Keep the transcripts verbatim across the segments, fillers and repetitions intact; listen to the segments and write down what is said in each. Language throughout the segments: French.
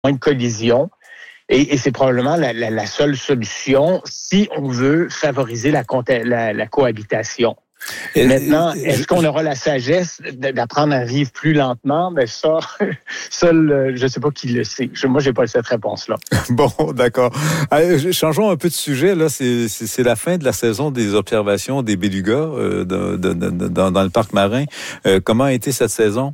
moins de collisions. Et, et c'est probablement la, la, la seule solution si on veut favoriser la, la, la cohabitation. Et maintenant, est-ce qu'on aura la sagesse d'apprendre à vivre plus lentement? Ben ça, seul, je ne sais pas qui le sait. Je, moi, j'ai pas cette réponse-là. Bon, d'accord. Allez, changeons un peu de sujet. Là, c'est, c'est, c'est la fin de la saison des observations des bélugas euh, de, de, de, de, dans, dans le parc marin. Euh, comment a été cette saison?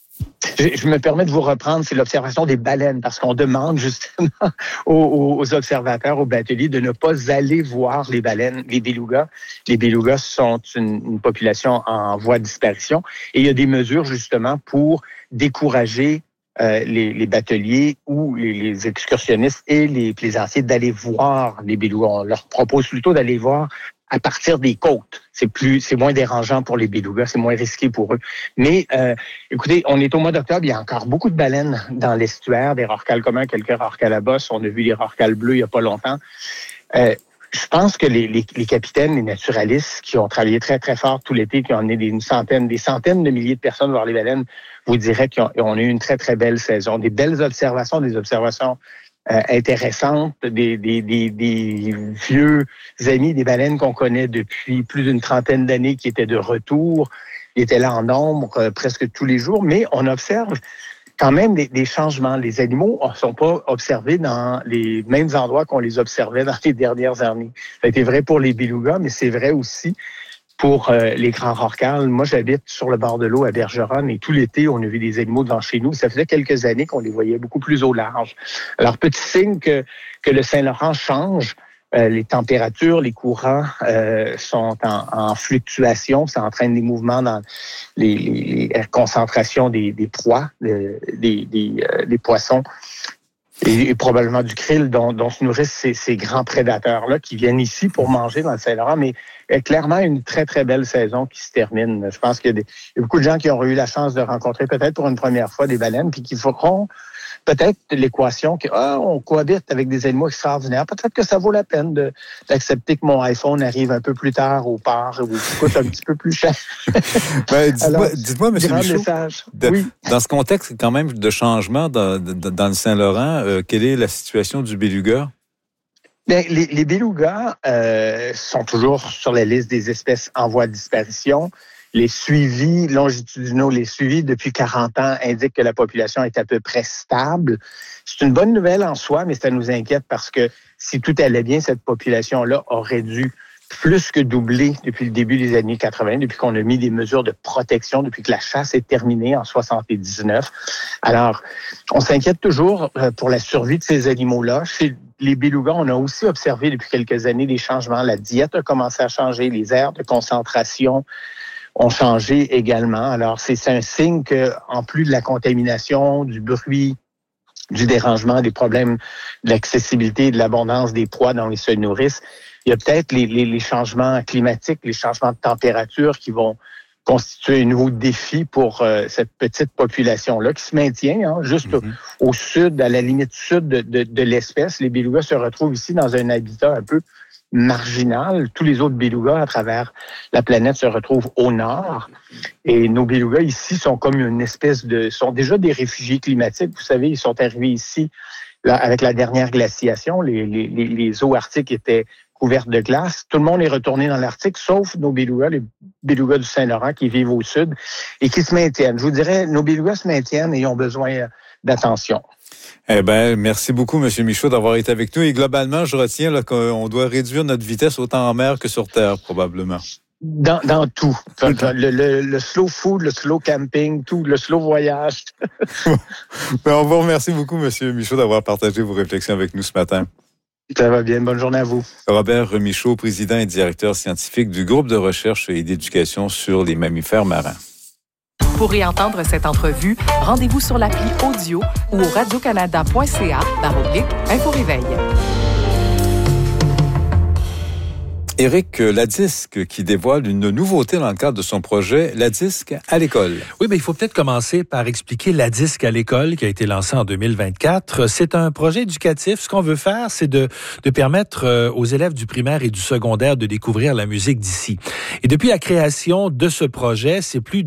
Je, je me permets de vous reprendre, c'est l'observation des baleines, parce qu'on demande justement aux, aux observateurs, aux bateliers, de ne pas aller voir les baleines, les bélugas. Les bélugas sont une, une population en voie de disparition, et il y a des mesures justement pour décourager euh, les, les bateliers ou les, les excursionnistes et les plaisanciers d'aller voir les bélugas. On leur propose plutôt d'aller voir à partir des côtes. C'est plus, c'est moins dérangeant pour les bélugas, c'est moins risqué pour eux. Mais euh, écoutez, on est au mois d'octobre, il y a encore beaucoup de baleines dans l'estuaire, des rorquals communs, quelques rorquals à bosse. On a vu les rorquals bleus il y a pas longtemps. Euh, je pense que les, les, les capitaines, les naturalistes qui ont travaillé très, très fort tout l'été, qui ont emmené des, une centaine, des centaines de milliers de personnes voir les baleines, vous diraient qu'on a eu une très, très belle saison. Des belles observations, des observations Euh, intéressantes, des, des, des, des vieux amis des baleines qu'on connaît depuis plus d'une trentaine d'années qui étaient de retour. Ils étaient là en nombre euh, presque tous les jours, mais on observe quand même des, des changements. Les animaux ne sont pas observés dans les mêmes endroits qu'on les observait dans les dernières années. Ça a été vrai pour les bélugas, mais c'est vrai aussi pour euh, les grands rorquals. Moi, j'habite sur le bord de l'eau à Bergeronne et tout l'été, on a vu des animaux devant chez nous. Ça faisait quelques années qu'on les voyait beaucoup plus au large. Alors, petit signe que, que le Saint-Laurent change. Euh, les températures, les courants euh, sont en, en fluctuation. Ça entraîne des mouvements dans les, les, les concentrations des, des proies, des, des, des, euh, des poissons. Et, et probablement du krill dont, dont se nourrissent ces, ces grands prédateurs-là qui viennent ici pour manger dans le Saint-Laurent. Mais euh, clairement, une très, très belle saison qui se termine. Je pense qu'il y a, des, il y a beaucoup de gens qui ont eu la chance de rencontrer peut-être pour une première fois des baleines puis qui feront peut-être l'équation que ah, on cohabite avec des animaux extraordinaires. Peut-être que ça vaut la peine de, d'accepter que mon iPhone arrive un peu plus tard au port ou coûte un petit peu plus cher. Ben, dites-moi, dites-moi, M. Michaud, de, oui. dans ce contexte quand même de changement dans, dans le Saint-Laurent, euh, quelle est la situation du béluga? Bien, les, les bélugas euh, sont toujours sur la liste des espèces en voie de disparition. Les suivis longitudinaux, les suivis depuis quarante ans indiquent que la population est à peu près stable. C'est une bonne nouvelle en soi, mais ça nous inquiète parce que si tout allait bien, cette population-là aurait dû plus que doubler depuis le début des années quatre-vingts, depuis qu'on a mis des mesures de protection, depuis que la chasse est terminée en soixante-dix-neuf. Alors, on s'inquiète toujours pour la survie de ces animaux-là. Chez les bélugas, on a aussi observé depuis quelques années des changements. La diète a commencé à changer, les aires de concentration ont changé également. Alors, c'est, c'est un signe que, en plus de la contamination, du bruit, du dérangement, des problèmes de l'accessibilité et de l'abondance des proies dont ils se nourrissent, il y a peut-être les, les, les changements climatiques, les changements de température qui vont constituer un nouveau défi pour euh, cette petite population-là qui se maintient hein, juste mm-hmm. au, au sud, à la limite sud de, de, de l'espèce. Les bélugas se retrouvent ici dans un habitat un peu marginal. Tous les autres bélugas à travers la planète se retrouvent au nord. Et nos bélugas ici sont comme une espèce de... sont déjà des réfugiés climatiques. Vous savez, ils sont arrivés ici là, avec la dernière glaciation. Les, les, les, les eaux arctiques étaient couvertes de glace. Tout le monde est retourné dans l'Arctique, sauf nos bélugas, les bélugas du Saint-Laurent qui vivent au sud et qui se maintiennent. Je vous dirais, nos bélugas se maintiennent et ont besoin d'attention. Eh ben, merci beaucoup, M. Michaud, d'avoir été avec nous. Et globalement, je retiens là, qu'on doit réduire notre vitesse autant en mer que sur terre, probablement. Dans, dans tout. Le, le, le slow food, le slow camping, tout, le slow voyage. Ben, on vous remercie beaucoup, M. Michaud, d'avoir partagé vos réflexions avec nous ce matin. Ça va bien. Bonne journée à vous. Robert Michaud, président et directeur scientifique du groupe de recherche et d'éducation sur les mammifères marins. Pour réentendre cette entrevue, rendez-vous sur l'appli audio ou au radiocanada point c a barre oblique info réveil. Éric Ladisque qui dévoile une nouveauté dans le cadre de son projet Ladisque à l'école. Oui, mais il faut peut-être commencer par expliquer Ladisque à l'école qui a été lancé en deux mille vingt-quatre. C'est un projet éducatif. Ce qu'on veut faire, c'est de, de permettre aux élèves du primaire et du secondaire de découvrir la musique d'ici. Et depuis la création de ce projet, c'est plus de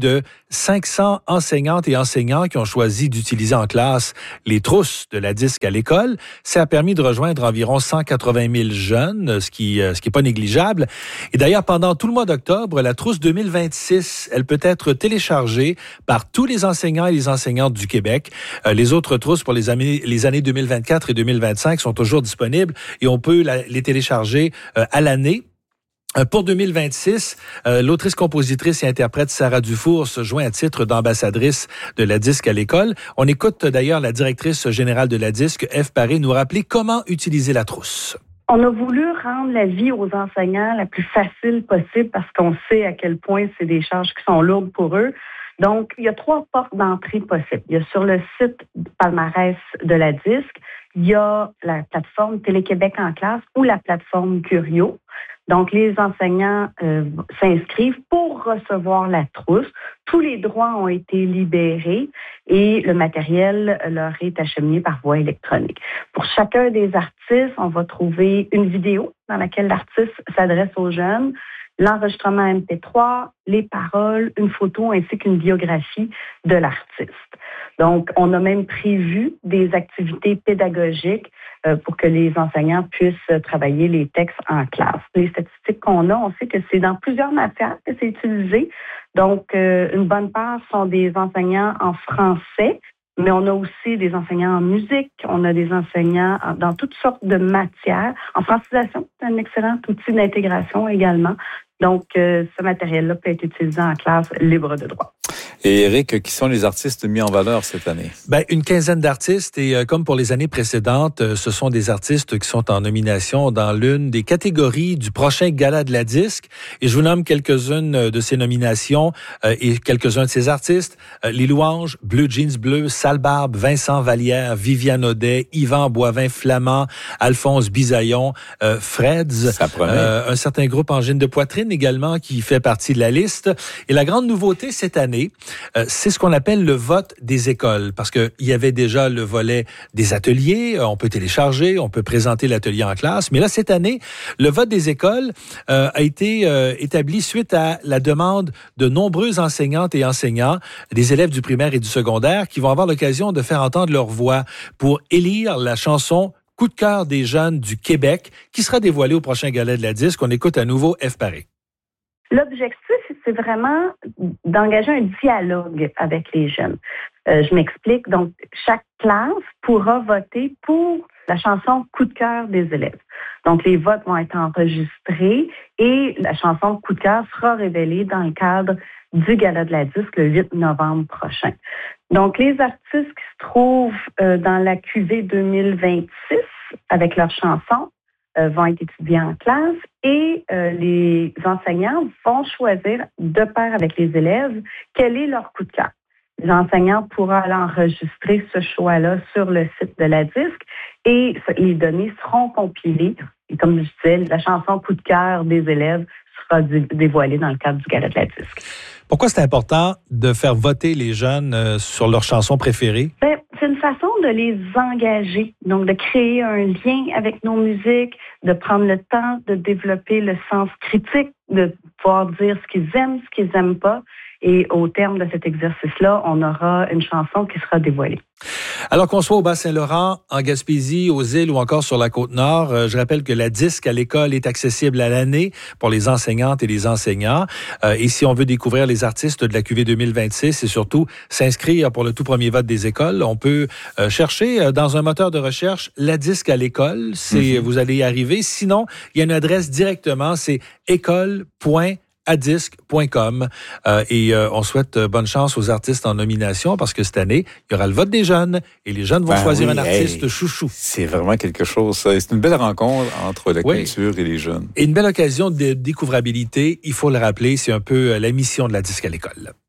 cinq cents enseignantes et enseignants qui ont choisi d'utiliser en classe les trousses de la disque à l'école. Ça a permis de rejoindre environ cent quatre-vingt mille jeunes, ce qui ce qui est pas négligeable. Et d'ailleurs, pendant tout le mois d'octobre, la trousse deux mille vingt-six, elle peut être téléchargée par tous les enseignants et les enseignantes du Québec. Euh, les autres trousses pour les années, les années deux mille vingt-quatre et deux mille vingt-cinq sont toujours disponibles et on peut la, les télécharger euh, à l'année. Pour deux mille vingt-six, euh, l'autrice, compositrice et interprète Sarah Dufour se joint à titre d'ambassadrice de la disque à l'école. On écoute d'ailleurs la directrice générale de la disque, Ève Paré, nous rappeler comment utiliser la trousse. On a voulu rendre la vie aux enseignants la plus facile possible parce qu'on sait à quel point c'est des charges qui sont lourdes pour eux. Donc, il y a trois portes d'entrée possibles. Il y a sur le site palmarès de la disque, il y a la plateforme Télé-Québec en classe ou la plateforme Curio. Donc, les enseignants euh, s'inscrivent pour recevoir la trousse. Tous les droits ont été libérés et le matériel leur est acheminé par voie électronique. Pour chacun des artistes, on va trouver une vidéo dans laquelle l'artiste s'adresse aux jeunes, l'enregistrement M P trois, les paroles, une photo ainsi qu'une biographie de l'artiste. Donc, on a même prévu des activités pédagogiques euh, pour que les enseignants puissent travailler les textes en classe. Les statistiques qu'on a, on sait que c'est dans plusieurs matières que c'est utilisé. Donc, euh, une bonne part sont des enseignants en français, mais on a aussi des enseignants en musique, on a des enseignants dans toutes sortes de matières. En francisation, c'est un excellent outil d'intégration également. Donc, euh, ce matériel-là peut être utilisé en classe libre de droit. Et Éric, qui sont les artistes mis en valeur cette année? Ben, une quinzaine d'artistes et euh, comme pour les années précédentes, euh, ce sont des artistes qui sont en nomination dans l'une des catégories du prochain Gala de la disque. Et je vous nomme quelques-unes de ces nominations euh, et quelques-uns de ces artistes. Euh, les Louanges, Bleu Jeans Bleu, Sale Barbe, Vincent Vallière, Viviane Audet, Yvan Boivin-Flamand, Alphonse Bisaillon, euh, Freds, euh, un certain groupe Angine de poitrine également qui fait partie de la liste. Et la grande nouveauté cette année, Euh, c'est ce qu'on appelle le vote des écoles, parce que il y avait déjà le volet des ateliers, euh, on peut télécharger, on peut présenter l'atelier en classe, mais là, cette année, le vote des écoles euh, a été euh, établi suite à la demande de nombreux enseignantes et enseignants, des élèves du primaire et du secondaire, qui vont avoir l'occasion de faire entendre leur voix pour élire la chanson Coup de cœur des jeunes du Québec, qui sera dévoilée au prochain Gala de la disque. On écoute à nouveau Ève Paré. L'objectif, c'est vraiment d'engager un dialogue avec les jeunes. Euh, je m'explique. Donc, chaque classe pourra voter pour la chanson Coup de cœur des élèves. Donc, les votes vont être enregistrés et la chanson Coup de cœur sera révélée dans le cadre du Gala de la disque le huit novembre prochain. Donc, les artistes qui se trouvent euh, dans la cuvée deux mille vingt-six avec leur chanson euh, vont être étudiés en classe et euh, les enseignants vont choisir, de pair avec les élèves, quel est leur coup de cœur. Les enseignants pourront aller enregistrer ce choix-là sur le site de la disque et les données seront compilées. Et comme je disais, la chanson Coup de cœur des élèves sera dévoilée dans le cadre du Gala de la disque. Pourquoi c'est important de faire voter les jeunes euh, sur leurs chansons préférées? Ben, c'est une façon de les engager, donc de créer un lien avec nos musiques, de prendre le temps de développer le sens critique, de pouvoir dire ce qu'ils aiment, ce qu'ils n'aiment pas. Et au terme de cet exercice-là, on aura une chanson qui sera dévoilée. Alors qu'on soit au Bas-Saint-Laurent, en Gaspésie, aux îles ou encore sur la Côte-Nord, euh, je rappelle que la disque à l'école est accessible à l'année pour les enseignantes et les enseignants. Euh, et si on veut découvrir les artistes de la cuvée deux mille vingt-six et surtout s'inscrire pour le tout premier vote des écoles, on peut euh, chercher euh, dans un moteur de recherche la disque à l'école. C'est, mm-hmm. Vous allez y arriver. Sinon, il y a une adresse directement, c'est école point adisque point com euh, et euh, on souhaite euh, bonne chance aux artistes en nomination parce que cette année, il y aura le vote des jeunes et les jeunes vont ben choisir oui, un artiste hey, chouchou. C'est vraiment quelque chose. Ça. C'est une belle rencontre entre la oui. culture et les jeunes. Et une belle occasion de découvrabilité. Il faut le rappeler, c'est un peu la mission de la disque à l'école.